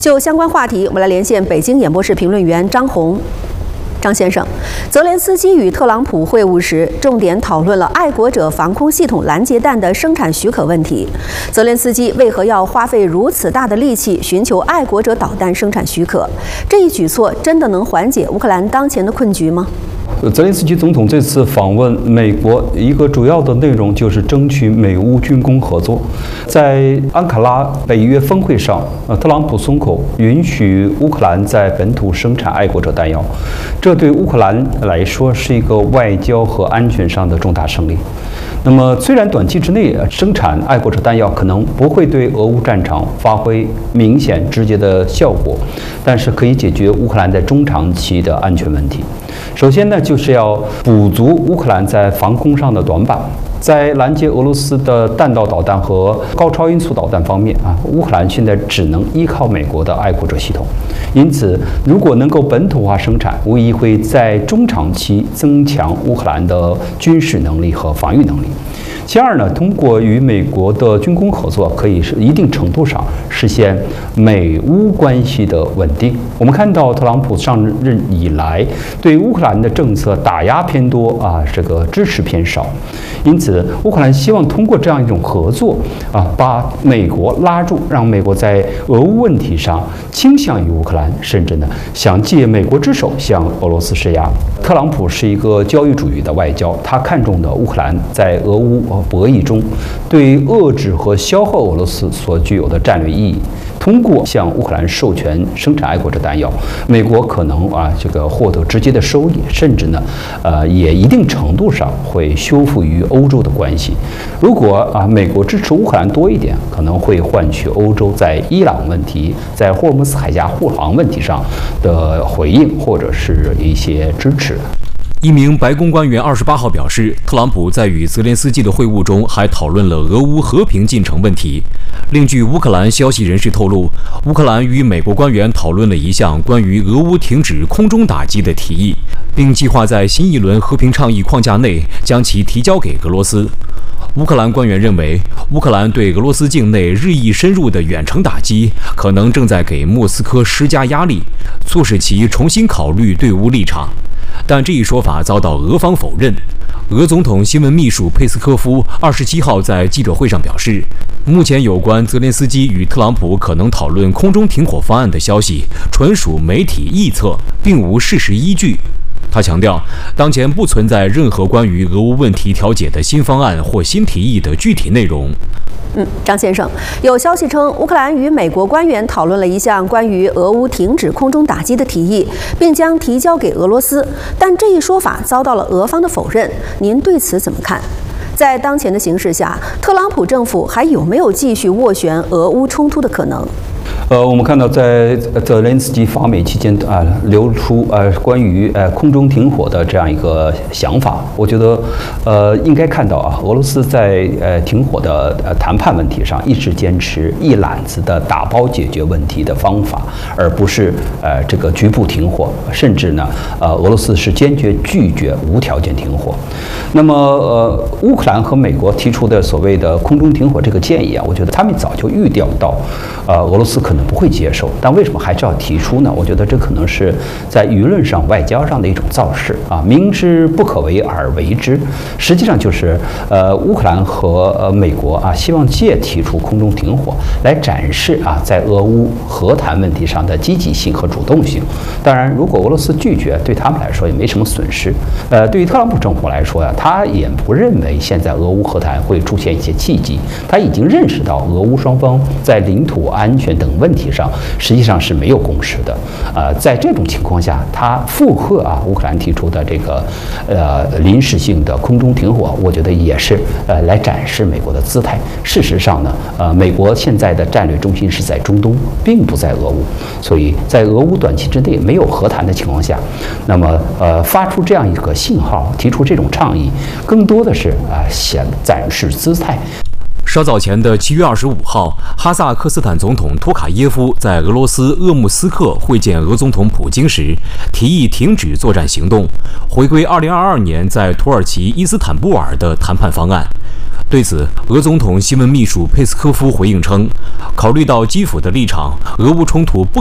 就相关话题，我们来连线北京演播室评论员张红。张先生，泽连斯基与特朗普会晤时，重点讨论了爱国者防空系统拦截弹的生产许可问题。泽连斯基为何要花费如此大的力气寻求爱国者导弹生产许可？这一举措真的能缓解乌克兰当前的困局吗？ 泽连斯基总统这次访问美国，一个主要的内容就是争取美乌军工合作。在安卡拉北约峰会上，特朗普松口允许乌克兰在本土生产爱国者弹药，这对乌克兰来说是一个外交和安全上的重大胜利。那么，虽然短期之内生产爱国者弹药可能不会对俄乌战场发挥明显直接的效果，但是可以解决乌克兰在中长期的安全问题。首先呢，就是要补足乌克兰在防空上的短板。在拦截俄罗斯的弹道导弹和高超音速导弹方面乌克兰现在只能依靠美国的爱国者系统。因此，如果能够本土化生产，无疑会在中长期增强乌克兰的军事能力和防御能力。其二呢，通过与美国的军工合作，可以是一定程度上实现美乌关系的稳定。我们看到特朗普上任以来，对乌克兰的政策打压偏多这个支持偏少。因此，乌克兰希望通过这样一种合作把美国拉住，让美国在俄乌问题上倾向于乌克兰，甚至呢想借美国之手向俄罗斯施压。特朗普是一个交易主义的外交，他看重的乌克兰在俄乌博弈中对遏制和消耗俄罗斯所具有的战略意义。通过向乌克兰授权生产爱国者弹药，美国可能获得直接的收益，甚至呢也一定程度上会修复与欧洲的关系。如果美国支持乌克兰多一点，可能会换取欧洲在伊朗问题、在霍尔木兹海峡护航问题上的回应，或者是一些支持。 一名白宫官员28号表示，特朗普在与泽连斯基的会晤中还讨论了俄乌和平进程问题。另据乌克兰消息人士透露，乌克兰与美国官员讨论了一项关于俄乌停止空中打击的提议，并计划在新一轮和平倡议框架内将其提交给俄罗斯。乌克兰官员认为，乌克兰对俄罗斯境内日益深入的远程打击，可能正在给莫斯科施加压力，促使其重新考虑对乌立场。但这一说法遭到俄方否认。俄总统新闻秘书佩斯科夫27号在记者会上表示，目前有关泽连斯基与特朗普可能讨论空中停火方案的消息，纯属媒体臆测，并无事实依据。他强调，当前不存在任何关于俄乌问题调解的新方案或新提议的具体内容。 张先生，有消息称，乌克兰与美国官员讨论了一项关于俄乌停止空中打击的提议，并将提交给俄罗斯，但这一说法遭到了俄方的否认。您对此怎么看？在当前的形势下，特朗普政府还有没有继续斡旋俄乌冲突的可能？ 我们看到在泽连斯基访美期间流出关于空中停火的这样一个想法，我觉得应该看到俄罗斯在停火的谈判问题上一直坚持一揽子的打包解决问题的方法，而不是这个局部停火，甚至呢俄罗斯是坚决拒绝无条件停火。那么乌克兰和美国提出的所谓的空中停火这个建议我觉得他们早就预料到俄罗斯可能不会接受，但为什么还是要提出呢？我觉得这可能是在舆论上、外交上的一种造势明知不可为而为之。实际上就是乌克兰和美国希望借提出空中停火来展示在俄乌和谈问题上的积极性和主动性。当然，如果俄罗斯拒绝，对他们来说也没什么损失。对于特朗普政府来说他也不认为现在俄乌和谈会出现一些契机，他已经认识到俄乌双方在领土安全等问题上实际上是没有共识的。在这种情况下，他附和乌克兰提出的这个临时性的空中停火，我觉得也是来展示美国的姿态。事实上呢，美国现在的战略中心是在中东，并不在俄乌，所以在俄乌短期之内没有和谈的情况下，那么发出这样一个信号，提出这种倡议，更多的是想展示姿态。 稍早前的7月25号，哈萨克斯坦总统托卡耶夫在俄罗斯鄂木斯克会见俄总统普京时，提议停止作战行动，回归2022年在土耳其伊斯坦布尔的谈判方案。 对此，俄总统新闻秘书佩斯科夫回应称，考虑到基辅的立场，俄乌冲突不